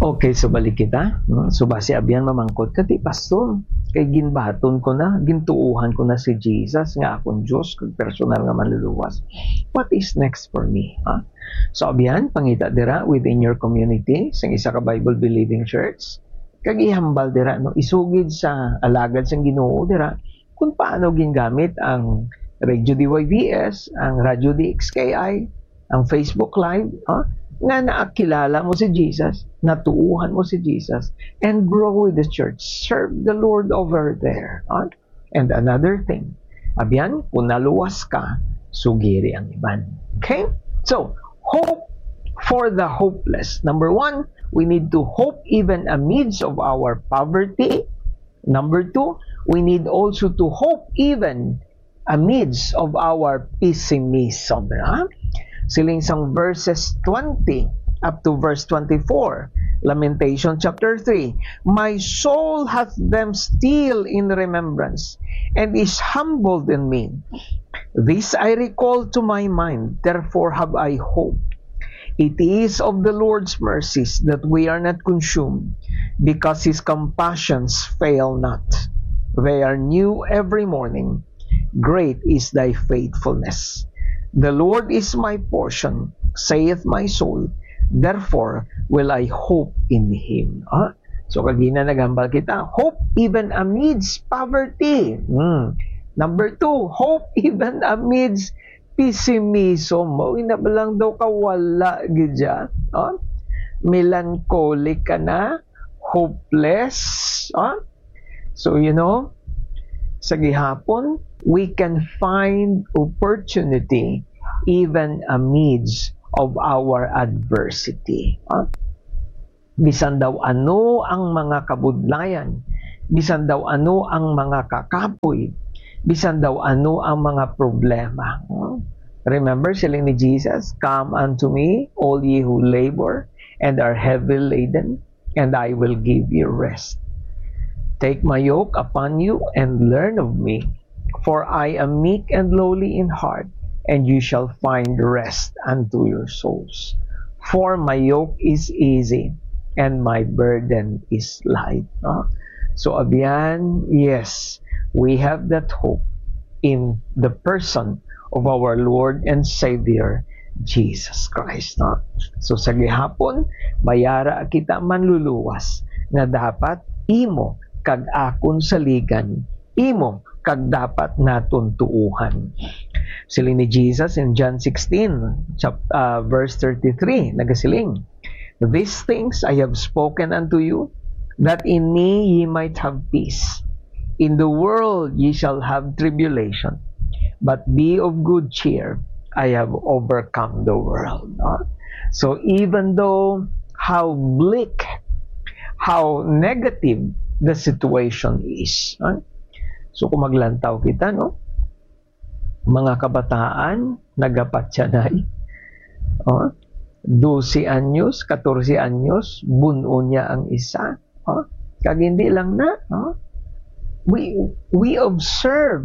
Okay, so balik kita. So base abyan mamangkot kati pastor. Kay ginbaton ko na, gintuuhan ko na si Jesus nga akong Diyos, kung personal nga manluluwas. What is next for me? So abyan, pangita dira within your community, sa isa ka Bible believing church, kag ihambal dira, no, isugid sa alagad sang Ginoo dira, kung paano gingamit ang Radio DYVS, ang Radio DXKI, ang Facebook Live, nga naakilala mo si Jesus, natuuhan mo si Jesus, and grow with the church. Serve the Lord over there. And another thing, abyan, kung naluwas ka, sugiri ang iban. Okay? So, hope for the hopeless. Number one, we need to hope even amidst of our poverty. Number two, we need also to hope even amidst of our pessimism. Siling sang verses 20 up to verse 24. Lamentation chapter 3. My soul hath them still in remembrance, and is humbled in me. This I recall to my mind, therefore have I hope. It is of the Lord's mercies that we are not consumed, because His compassions fail not. They are new every morning. Great is thy faithfulness. The Lord is my portion, saith my soul, therefore will I hope in Him. So kagina nagambal kita, hope even amidst poverty. Number two, hope even amidst pessimism. Na balang daw kawala gidya. Melancholic ka na, hopeless. So sa gihapon, we can find opportunity even amidst of our adversity. Bisan daw ano ang mga kabudlayan, bisan daw ano ang mga kakapoy, bisan daw ano ang mga problema. Remember, siling ni Jesus, come unto me, all ye who labor and are heavy laden, and I will give you rest. Take my yoke upon you and learn of me, for I am meek and lowly in heart, and you shall find rest unto your souls. For my yoke is easy, and my burden is light. So abyan, yes, we have that hope in the person of our Lord and Savior, Jesus Christ. So sa gihapon, mayara kita manluluwas nga dapat imo kag akon saligan, imo kag dapat naton tuuhan. Siling ni Jesus in John 16 verse 33, nagasiling, these things I have spoken unto you, that in me ye might have peace. In the world ye shall have tribulation, but be of good cheer, I have overcome the world. So even though how bleak, how negative the situation is, so kung maglantaw kita, mga kabataan, nagapatsanay, 12 anyos, 14 anyos, buno niya ang isa, kag hindi lang na, we observe,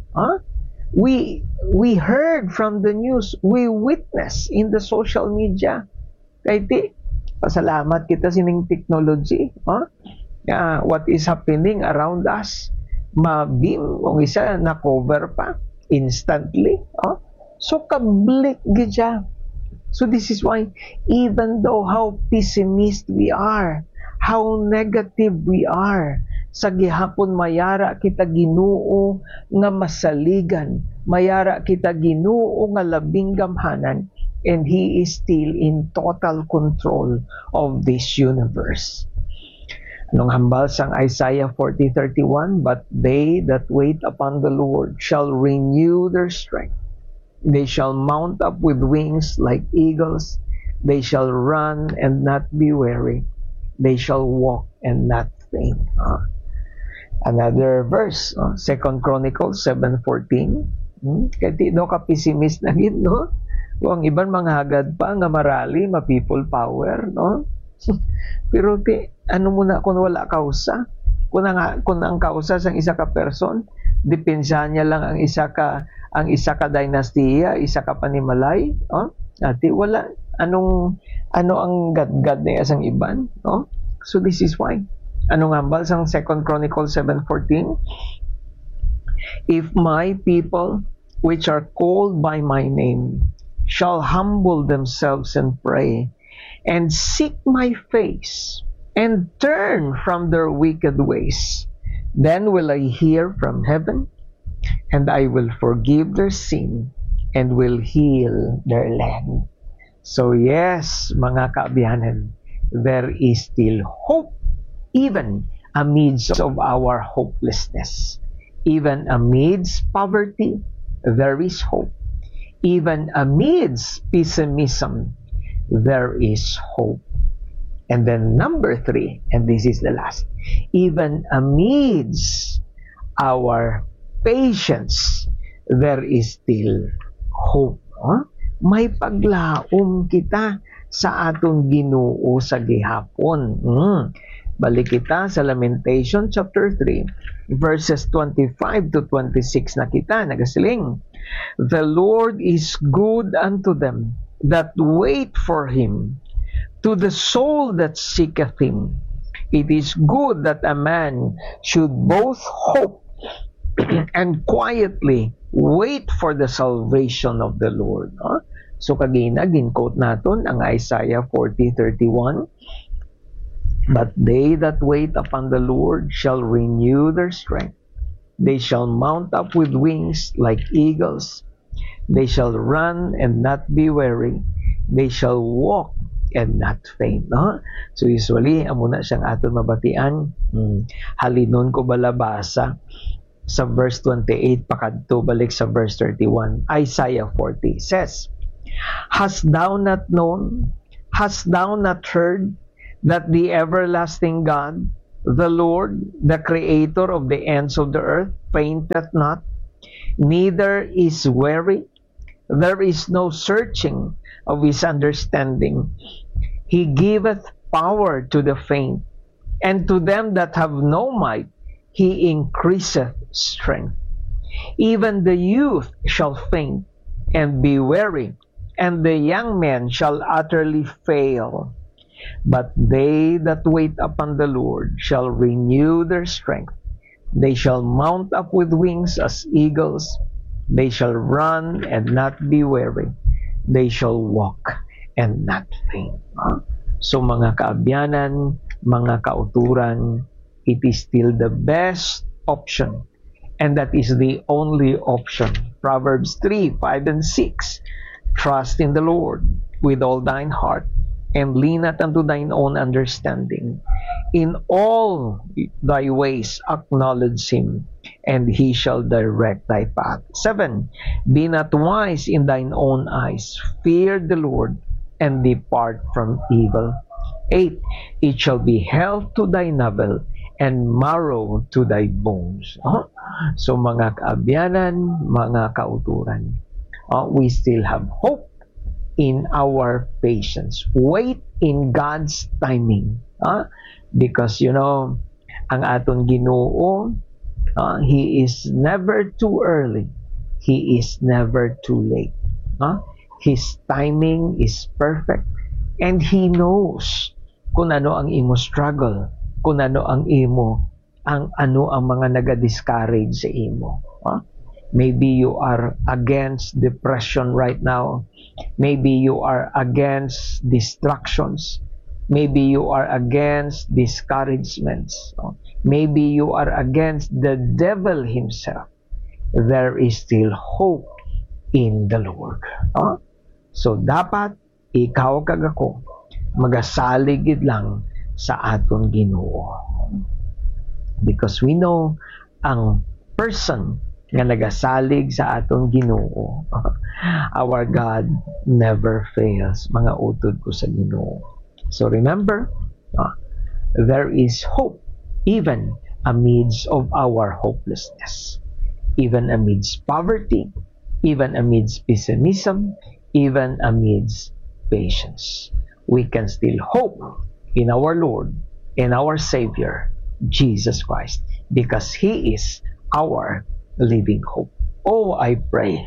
we heard from the news, we witness in the social media, kaya pasalamat kita sining technology, what is happening around us, mabim, ang isa na cover pa instantly. So kablik gidya. So this is why, even though how pessimist we are, how negative we are, sa gihapon mayara kita Ginoo nga masaligan, mayara kita Ginoo nga labing gamhanan, and He is still in total control of this universe. Anong hambal sang Isaiah 40:31, but they that wait upon the Lord shall renew their strength. They shall mount up with wings like eagles. They shall run and not be weary. They shall walk and not faint. Another verse, 2 Chronicles 7:14. Kaya di ka pessimist na gid, no? Kung ang iban mga hagad pa nga marali, ma-people power, no? Pero ano muna kung wala kausa? Kung ang kausa sang isa ka person, depensa niya lang ang isa ka dynastiya, isa ka panimalay, ati wala Ano ang gadgad na isang iban, no? So this is why. Ano nga ba sang 2 Chronicles 7:14? If my people, which are called by my name, shall humble themselves and pray, and seek my face, and turn from their wicked ways, then will I hear from heaven, and I will forgive their sin, and will heal their land. So yes, mga kaabiyanan, there is still hope, even amidst of our hopelessness. Even amidst poverty, there is hope. Even amidst pessimism, there is hope. And then number 3, and this is the last, even amidst our patience, there is still hope. Huh? May paglaom kita sa atong Ginoo sa gihapon. Balik kita sa Lamentation chapter 3, verses 25 to 26 na kita nagasiling. The Lord is good unto them that wait for Him, to the soul that seeketh Him. It is good that a man should both hope and quietly wait for the salvation of the Lord. So kagina, gin-quote naton ang Isaiah 40:31. But they that wait upon the Lord shall renew their strength. They shall mount up with wings like eagles. They shall run and not be weary. They shall walk and not faint. So usually, amo na siyang aton mabatian. Halinon ko balabasa sa verse 28 pakadto balik sa verse 31. Isaiah 40 says, Hast thou not known? Hast thou not heard that the everlasting God, the Lord, the Creator of the ends of the earth, fainteth not, neither is weary? There is no searching of His understanding. He giveth power to the faint, and to them that have no might, He increaseth strength. Even the youth shall faint and be weary, and the young men shall utterly fail. But they that wait upon the Lord shall renew their strength. They shall mount up with wings as eagles. They shall run and not be weary. They shall walk and not faint. So mga kaabyanan, mga kauturan, it is still the best option. And that is the only option. Proverbs 3:5 and 6. Trust in the Lord with all thine heart, and lean not unto thine own understanding. In all thy ways acknowledge Him, and He shall direct thy path. 7. Be not wise in thine own eyes. Fear the Lord, and depart from evil. 8. It shall be health to thy navel, and marrow to thy bones. So mga kaabyanan, mga kauturan, we still have hope in our patience. Wait in God's timing. Because, ang aton Ginoo, He is never too early. He is never too late. His timing is perfect. And He knows kung ano ang imo struggle, kung ano ang mga naga-discourage sa imo. Maybe you are against depression right now. Maybe you are against distractions. Maybe you are against discouragements. Maybe you are against the devil himself. There is still hope in the Lord. So dapat ikaw kag ako magasaligid lang sa aton Ginoo. Because we know ang person nga nagasalig sa atong Ginoo, our God never fails. Mga utod ko sa Ginoo. So remember, there is hope even amidst of our hopelessness, even amidst poverty, even amidst pessimism, even amidst patience. We can still hope in our Lord and our Savior, Jesus Christ, because He is our living hope. Oh, I pray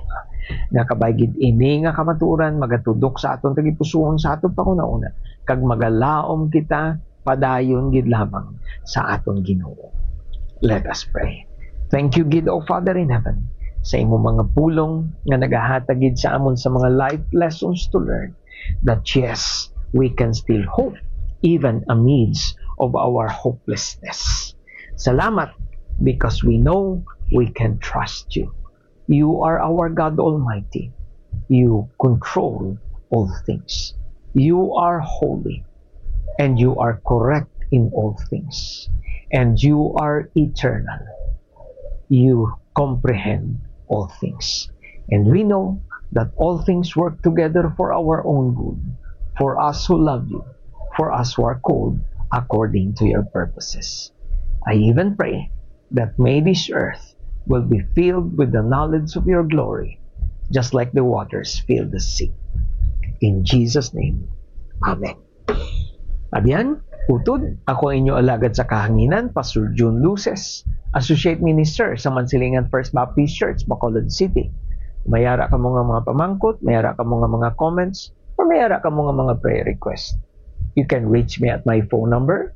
nga kabaygid ini nga kamaturan magatudok sa aton tagipusoon sa aton pangunauna kag magalaom kita padayon gid lamang sa aton Ginoo. Let us pray. Thank you gid O Father in heaven sa imong mga pulong nga nagahatag gid sa amon sa mga life lessons to learn that yes, we can still hope even amidst of our hopelessness. Salamat because we know we can trust you. You are our God Almighty. You control all things. You are holy and you are correct in all things. And you are eternal. You comprehend all things. And we know that all things work together for our own good, for us who love you, for us who are called according to your purposes. I even pray that may this earth will be filled with the knowledge of your glory, just like the waters fill the sea. In Jesus' name, Amen. Abyan, utod, ako inyo alagad sa kahanginan, Pastor June Luces, Associate Minister sa Mansilingan First Baptist Church, Bacolod City. Mayara ka mga pamangkot, mayara ka mga comments, or mayara ka mga prayer request. You can reach me at my phone number,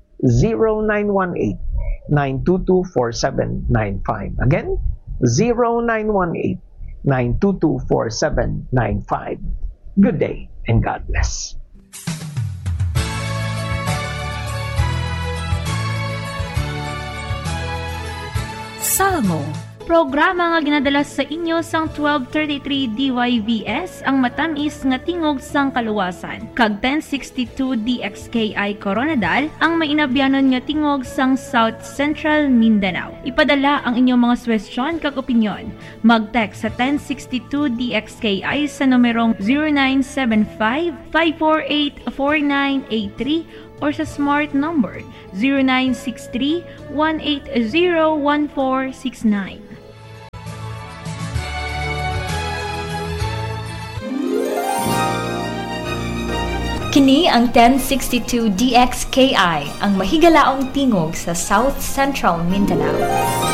0918-922-4795. Again, 0918-922-4795. Good day and God bless. Salmo, programa nga ginadala sa inyo sang 1233 DYVS ang matamis nga tingog sang kaluwasan. Kag 1062 DXKI Coronadal ang mainabyanon nga tingog sang South Central Mindanao. Ipadala ang inyong mga suwestyon kag opinyon. Mag-text sa 1062 DXKI sa numerong 0975-548-4983 or sa smart number 0963-180-1469. Kini ang 1062 DXKI, ang mahigalaong tingog sa South Central Mindanao.